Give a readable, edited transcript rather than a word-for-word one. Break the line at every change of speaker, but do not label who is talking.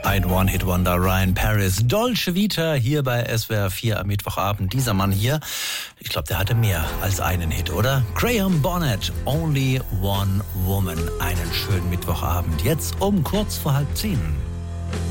Ein One-Hit-Wonder, Ryan Paris, Dolce Vita hier bei SWR 4 am Mittwochabend. Dieser Mann hier, ich glaube, der hatte mehr als einen Hit, oder? Graham Bonnet, Only One Woman. Einen schönen Mittwochabend, jetzt um kurz vor 9:30.